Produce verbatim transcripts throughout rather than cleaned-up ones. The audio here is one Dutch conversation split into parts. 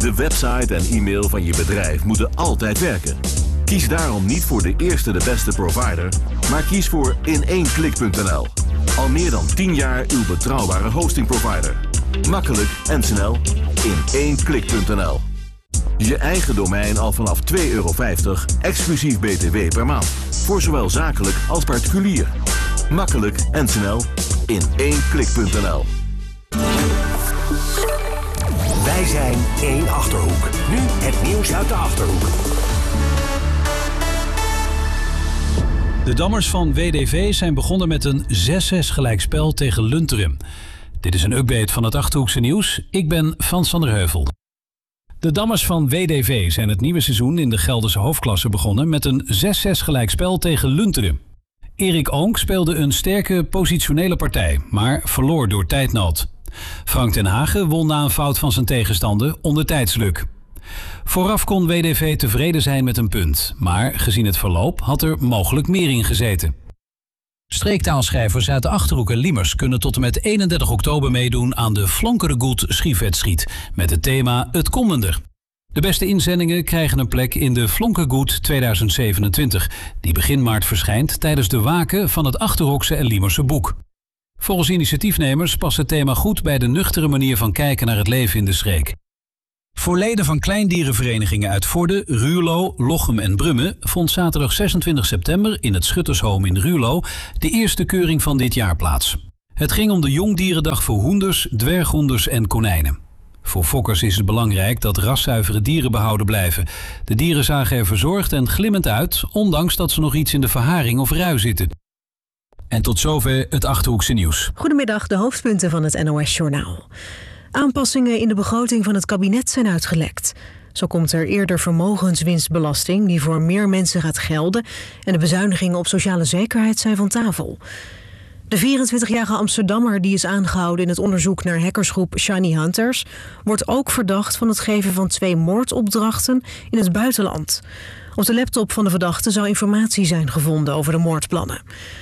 De website en e-mail van je bedrijf moeten altijd werken. Kies daarom niet voor de eerste de beste provider, maar kies voor in één klik punt n l. Al meer dan tien jaar uw betrouwbare hostingprovider. Makkelijk en snel in één klik punt n l. Je eigen domein al vanaf twee euro vijftig, exclusief B T W per maand. Voor zowel zakelijk als particulier. Makkelijk en snel in één klik punt n l. Wij zijn één Achterhoek. Nu het nieuws uit de Achterhoek. De dammers van W D V zijn begonnen met een zes zes gelijkspel tegen Lunteren. Dit is een update van het Achterhoekse nieuws. Ik ben Frans van der Heuvel. De dammers van W D V zijn het nieuwe seizoen in de Gelderse hoofdklasse begonnen met een zes zes gelijkspel tegen Lunteren. Erik Oonk speelde een sterke positionele partij, maar verloor door tijdnood. Frank ten Hagen won na een fout van zijn tegenstander onder tijdsluk. Vooraf kon W D V tevreden zijn met een punt, maar gezien het verloop had er mogelijk meer in gezeten. Streektaalschrijvers uit de Achterhoek en Liemers kunnen tot en met eenendertig oktober meedoen aan de Flonkerengoed Schiefwedstrijd met het thema Het Kommender. De beste inzendingen krijgen een plek in de Flonkerengoed tweeduizend zevenentwintig, die begin maart verschijnt tijdens de Waken van het Achterhoekse en Liemerse boek. Volgens initiatiefnemers past het thema goed bij de nuchtere manier van kijken naar het leven in de streek. Voor leden van kleindierenverenigingen uit Vorden, Ruurlo, Lochem en Brummen vond zaterdag zesentwintig september in het Schuttershome in Ruurlo de eerste keuring van dit jaar plaats. Het ging om de Jongdierendag voor hoenders, dwerghoenders en konijnen. Voor fokkers is het belangrijk dat raszuivere dieren behouden blijven. De dieren zagen er verzorgd en glimmend uit, ondanks dat ze nog iets in de verharing of rui zitten. En tot zover het Achterhoekse nieuws. Goedemiddag, de hoofdpunten van het N O S-journaal. Aanpassingen in de begroting van het kabinet zijn uitgelekt. Zo komt er eerder vermogenswinstbelasting die voor meer mensen gaat gelden en de bezuinigingen op sociale zekerheid zijn van tafel. De vierentwintigjarige Amsterdammer die is aangehouden in het onderzoek naar hackersgroep Shiny Hunters wordt ook verdacht van het geven van twee moordopdrachten in het buitenland. Op de laptop van de verdachte zou informatie zijn gevonden over de moordplannen.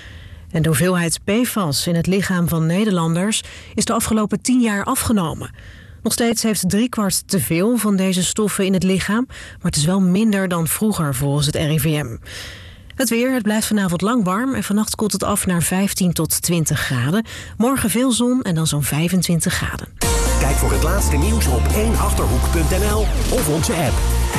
En de hoeveelheid P F A S in het lichaam van Nederlanders is de afgelopen tien jaar afgenomen. Nog steeds heeft driekwart te veel van deze stoffen in het lichaam, maar het is wel minder dan vroeger volgens het R I V M. Het weer, het blijft vanavond lang warm en vannacht koelt het af naar vijftien tot twintig graden. Morgen veel zon en dan zo'n vijfentwintig graden. Kijk voor het laatste nieuws op één achterhoek punt n l of onze app.